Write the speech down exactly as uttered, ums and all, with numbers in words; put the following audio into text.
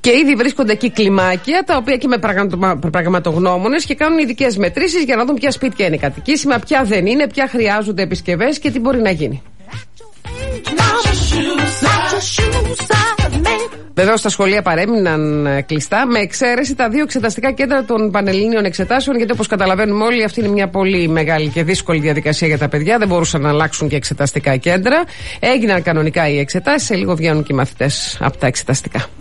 Και ήδη βρίσκονται εκεί κλιμάκια, τα οποία και με πραγματογνώμονες και κάνουν ειδικές μετρήσεις για να δουν ποια σπίτια είναι κατοικήσιμα, ποια δεν είναι, ποια χρειάζονται επισκευές και τι μπορεί να γίνει. Βεβαίως τα σχολεία παρέμειναν κλειστά, με εξαίρεση τα δύο εξεταστικά κέντρα των Πανελλήνιων Εξετάσεων, γιατί όπως καταλαβαίνουμε όλοι, αυτή είναι μια πολύ μεγάλη και δύσκολη διαδικασία για τα παιδιά. Δεν μπορούσαν να αλλάξουν και εξεταστικά κέντρα. Έγιναν κανονικά οι εξετάσεις, σε λίγο βγαίνουν και οι μαθητές από τα εξεταστικά.